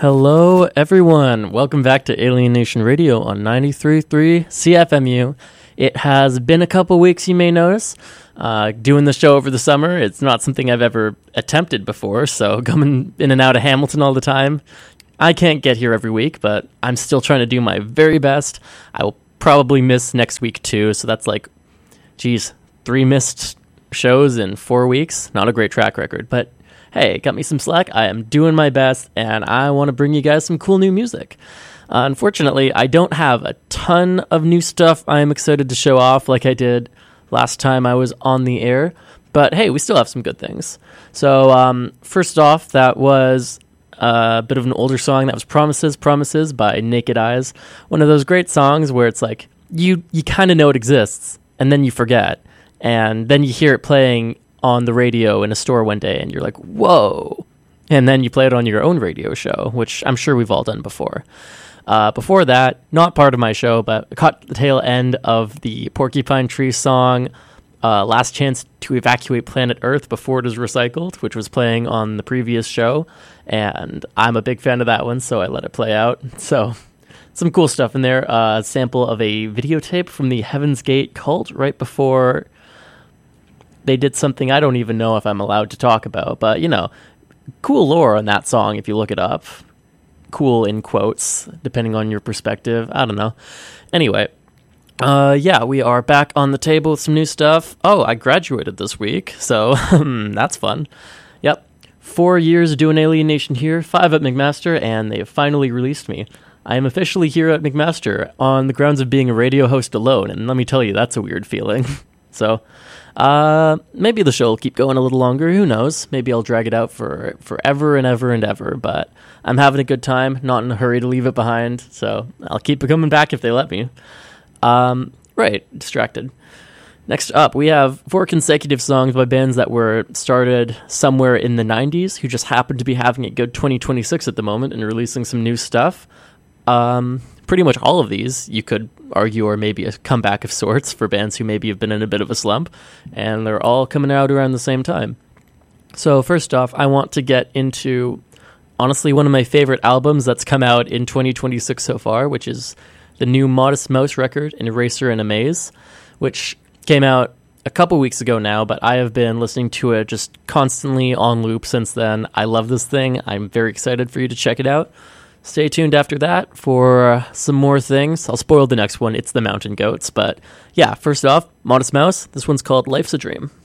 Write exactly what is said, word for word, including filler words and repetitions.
Hello, everyone. Welcome back to Alien Nation Radio on ninety-three point three C F M U. It has been a couple weeks, you may notice. Uh, doing the show over the summer, it's not something I've ever attempted before, so coming in and out of Hamilton all the time, I can't get here every week, but I'm still trying to do my very best. I will probably miss next week, too, so that's like, geez, three missed shows in four weeks. Not a great track record, but hey, got me some slack. I am doing my best, and I want to bring you guys some cool new music. Uh, unfortunately, I don't have a ton of new stuff I am excited to show off like I did last time I was on the air, but hey, we still have some good things. So um, first off, that was a bit of an older song. That was Promises, Promises by Naked Eyes. One of those great songs where it's like, you, you kind of know it exists, and then you forget, and then you hear it playing on the radio in a store one day, and you're like, whoa. And then you play it on your own radio show, which I'm sure we've all done before. Uh, before that, not part of my show, but I caught the tail end of the Porcupine Tree song, uh, Last Chance to Evacuate Planet Earth Before It Is Recycled, which was playing on the previous show. And I'm a big fan of that one, so I let it play out. So some cool stuff in there. Uh, a sample of a videotape from the Heaven's Gate cult right before they did something I don't even know if I'm allowed to talk about, but, you know, cool lore on that song if you look it up. Cool in quotes, depending on your perspective. I don't know. Anyway, uh, yeah, we are back on the table with some new stuff. Oh, I graduated this week, so that's fun. Yep, four years doing Alien Nation here, five at McMaster, and they have finally released me. I am officially here at McMaster on the grounds of being a radio host alone, and let me tell you, that's a weird feeling. So, uh, maybe the show will keep going a little longer, who knows? Maybe I'll drag it out for forever and ever and ever, but I'm having a good time, not in a hurry to leave it behind, so I'll keep it coming back if they let me. Um, right, distracted. Next up, we have four consecutive songs by bands that were started somewhere in the nineties, who just happen to be having a good twenty twenty-six at the moment and releasing some new stuff. Um, pretty much all of these, you could argue, are maybe a comeback of sorts for bands who maybe have been in a bit of a slump, and they're all coming out around the same time. So first off, I want to get into, honestly, one of my favorite albums that's come out in twenty twenty-six so far, which is the new Modest Mouse record, An Eraser and a Maze, which came out a couple weeks ago now, but I have been listening to it just constantly on loop since then. I love this thing. I'm very excited for you to check it out. Stay tuned after that for uh, some more things. I'll spoil the next one. It's the Mountain Goats. But yeah, first off, Modest Mouse. This one's called Life's a Dream.